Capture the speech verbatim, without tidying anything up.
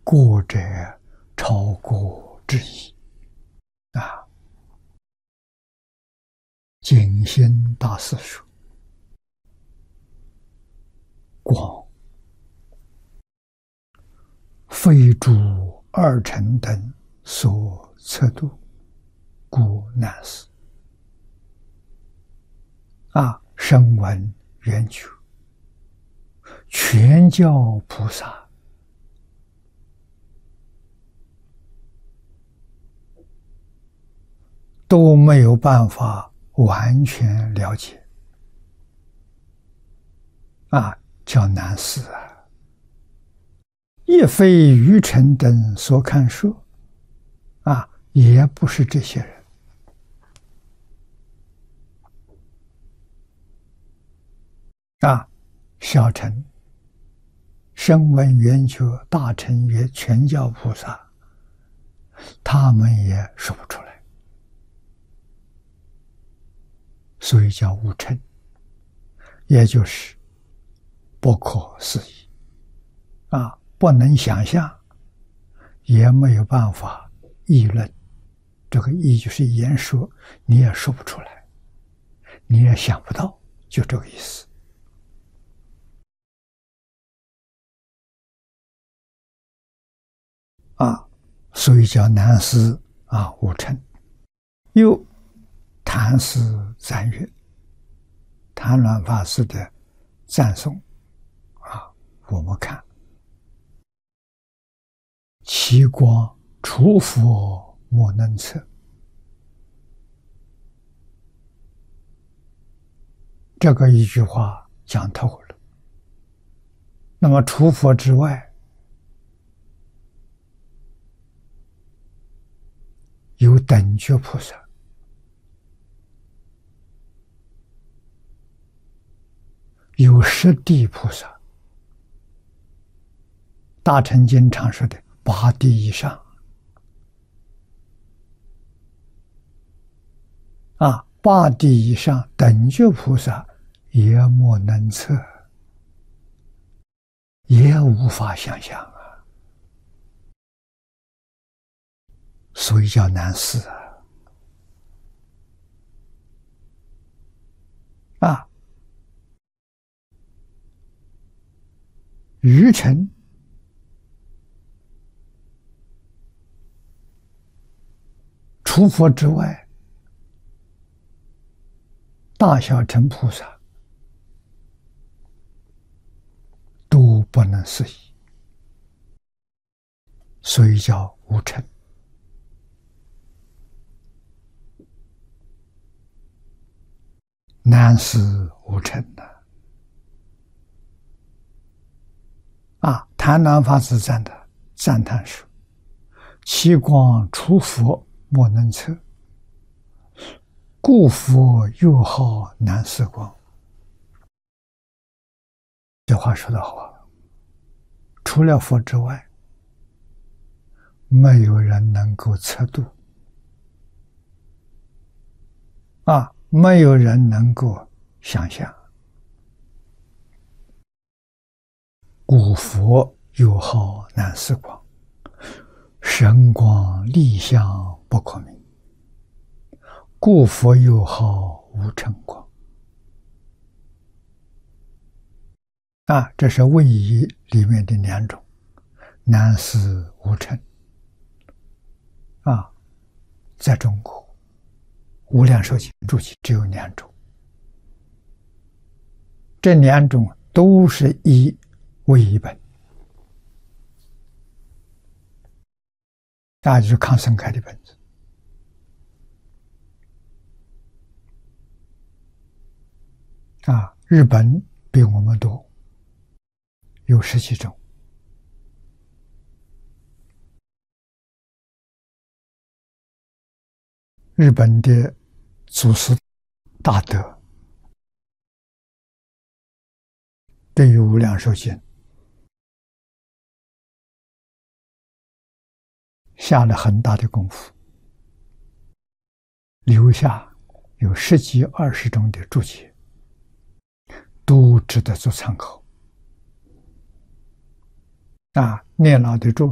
过者超过之意啊！景心大师说：“光非诸二乘等所测度，故难思。”啊，声闻缘觉，全教菩萨都没有办法完全了解，啊，叫难思啊！亦非愚臣等所看说，啊，也不是这些人。啊，小乘、声闻缘觉、大乘也全教菩萨，他们也说不出来，所以叫无称，也就是不可思议啊，不能想象，也没有办法议论。这个议就是言说，你也说不出来，你也想不到，就这个意思。啊，所以叫难思啊，无称。又谭师赞曰，谭鸾法师的赞颂啊，我们看其光除佛莫能测，这个一句话讲透了。那么除佛之外，有等觉菩萨，有十地菩萨，大乘经常说的八地以上啊，八地以上等觉菩萨也莫能测，也无法想象啊，所以叫难思啊！啊，愚臣除佛之外，大小乘菩萨都不能思议，所以叫无称。难思无称的啊！谭鸾法师赞的赞叹说：“其光除佛莫能测，故佛又好难思光。”这话说得好，除了佛之外，没有人能够测度啊，没有人能够想象。故佛又好难思光，神光力相不可名，故佛又好无称光。啊，这是位移里面的两种，难思无称。啊，在中国无量寿经注解只有两种，这两种都是以为一本，啊，就是康生开的本子。啊，日本比我们多，有十几种。日本的祖师大德对于无量寿经下了很大的功夫，留下有十几二十种的注解，都值得做参考。啊，念老的注